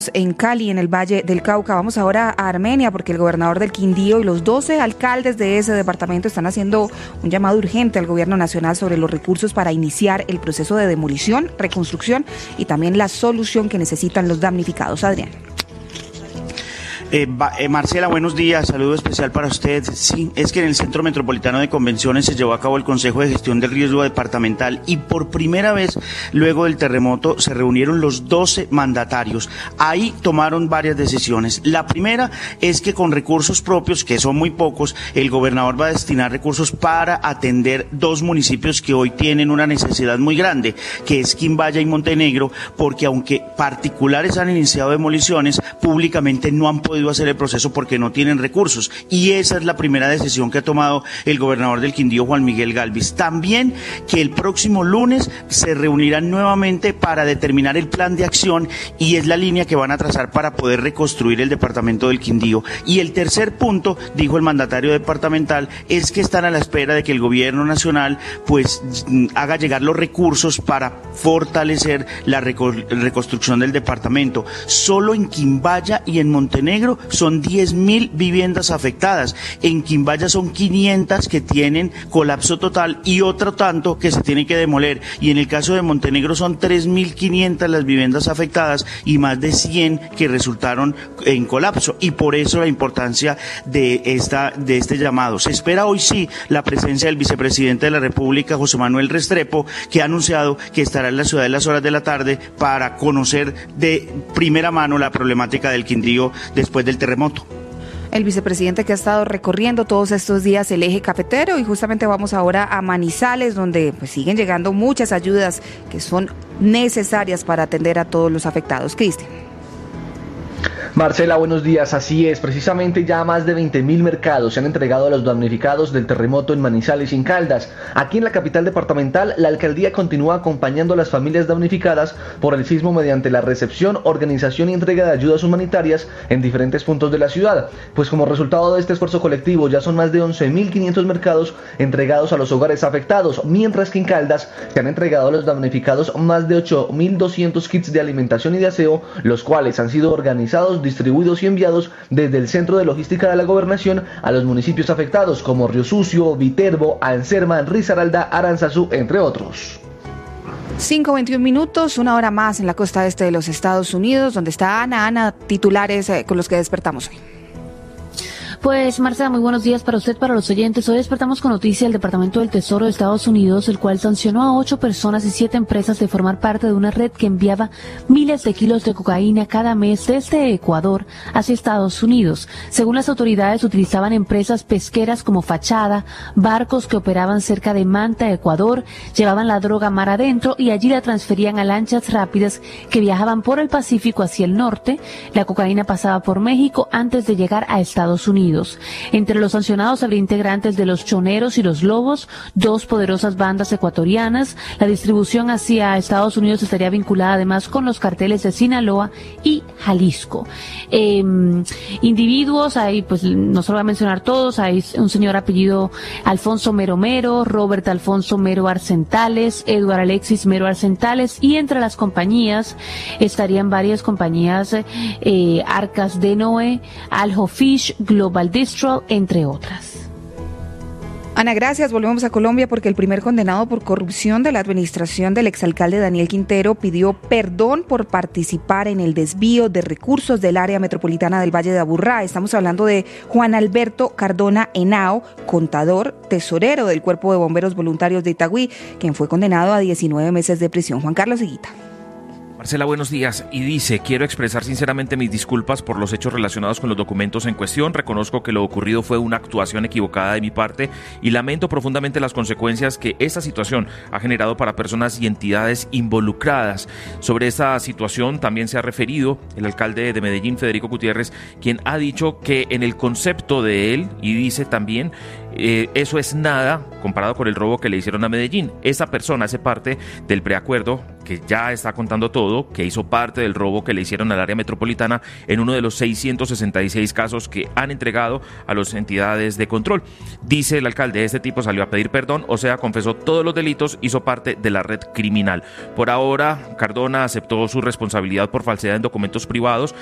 En Cali, en el Valle del Cauca. Vamos ahora a Armenia porque el gobernador del Quindío y los 12 alcaldes de ese departamento están haciendo un llamado urgente al gobierno nacional sobre los recursos para iniciar el proceso de demolición, reconstrucción y también la solución que necesitan los damnificados. Adrián. Marcela, buenos días, saludo especial para usted. Sí, es que en el Centro Metropolitano de Convenciones se llevó a cabo el Consejo de Gestión del Riesgo Departamental y por primera vez luego del terremoto se reunieron los 12 mandatarios. Ahí tomaron varias decisiones. La primera es que con recursos propios, que son muy pocos, el gobernador va a destinar recursos para atender 2 municipios que hoy tienen una necesidad muy grande, que es Quimbaya y Montenegro, porque aunque particulares han iniciado demoliciones, públicamente no han podido hacer el proceso porque no tienen recursos, y esa es la primera decisión que ha tomado el gobernador del Quindío, Juan Miguel Galvis. También que el próximo lunes se reunirán nuevamente para determinar el plan de acción y es la línea que van a trazar para poder reconstruir el departamento del Quindío. Y el tercer punto, dijo el mandatario departamental, es que están a la espera de que el gobierno nacional pues haga llegar los recursos para fortalecer la reconstrucción del departamento. Solo en Quimbaya y en Montenegro son 10.000 viviendas afectadas. En Quimbaya son 500 que tienen colapso total y otro tanto que se tienen que demoler. Y en el caso de Montenegro son 3.500 las viviendas afectadas y más de 100 que resultaron en colapso. Y por eso la importancia de este llamado. Se espera hoy sí la presencia del vicepresidente de la República, José Manuel Restrepo, que ha anunciado que estará en la ciudad en las horas de la tarde para conocer de primera mano la problemática del Quindío después del terremoto. El vicepresidente que ha estado recorriendo todos estos días el eje cafetero y justamente vamos ahora a Manizales, donde pues siguen llegando muchas ayudas que son necesarias para atender a todos los afectados. Cristian. Marcela, buenos días. Así es, precisamente ya más de 20.000 mercados se han entregado a los damnificados del terremoto en Manizales y en Caldas. Aquí en la capital departamental, la alcaldía continúa acompañando a las familias damnificadas por el sismo mediante la recepción, organización y entrega de ayudas humanitarias en diferentes puntos de la ciudad. Pues como resultado de este esfuerzo colectivo, ya son más de 11.500 mercados entregados a los hogares afectados, mientras que en Caldas se han entregado a los damnificados más de 8.200 kits de alimentación y de aseo, los cuales han sido organizados, distribuidos y enviados desde el Centro de Logística de la Gobernación a los municipios afectados como Río Sucio, Viterbo, Anserma, Risaralda, Aranzazú, entre otros. 5:21, una hora más en la costa este de los Estados Unidos, donde está Ana, titulares con los que despertamos hoy. Pues Marcela, muy buenos días para usted, para los oyentes. Hoy despertamos con noticia del Departamento del Tesoro de Estados Unidos, el cual sancionó a 8 personas y 7 empresas de formar parte de una red que enviaba miles de kilos de cocaína cada mes desde Ecuador hacia Estados Unidos. Según las autoridades, utilizaban empresas pesqueras como fachada, barcos que operaban cerca de Manta, Ecuador, llevaban la droga mar adentro y allí la transferían a lanchas rápidas que viajaban por el Pacífico hacia el norte. La cocaína pasaba por México antes de llegar a Estados Unidos. Entre los sancionados habría integrantes de los Choneros y los Lobos, 2 poderosas bandas ecuatorianas. La distribución hacia Estados Unidos estaría vinculada además con los carteles de Sinaloa y Jalisco. Individuos, ahí pues no se lo voy a mencionar todos, hay un señor apellido Alfonso Mero Mero, Robert Alfonso Mero Arcentales, Eduardo Alexis Mero Arcentales, y entre las compañías estarían varias compañías, Arcas de Noé, Aljo Fish, Global Distro, entre otras. Ana, gracias. Volvemos a Colombia porque el primer condenado por corrupción de la administración del exalcalde Daniel Quintero pidió perdón por participar en el desvío de recursos del área metropolitana del Valle de Aburrá. Estamos hablando de Juan Alberto Cardona Henao, contador, tesorero del Cuerpo de Bomberos Voluntarios de Itagüí, quien fue condenado a 19 meses de prisión. Juan Carlos Higuita. Marcela, buenos días. Y dice, quiero expresar sinceramente mis disculpas por los hechos relacionados con los documentos en cuestión. Reconozco que lo ocurrido fue una actuación equivocada de mi parte y lamento profundamente las consecuencias que esta situación ha generado para personas y entidades involucradas. Sobre esta situación también se ha referido el alcalde de Medellín, Federico Gutiérrez, quien ha dicho que en el concepto de él, y dice también, Eso es nada comparado con el robo que le hicieron a Medellín. Esa persona hace parte del preacuerdo que ya está contando todo, que hizo parte del robo que le hicieron al área metropolitana en uno de los 666 casos que han entregado a las entidades de control. Dice el alcalde, este tipo salió a pedir perdón, o sea, confesó todos los delitos, hizo parte de la red criminal. Por ahora, Cardona aceptó su responsabilidad por falsedad en documentos privados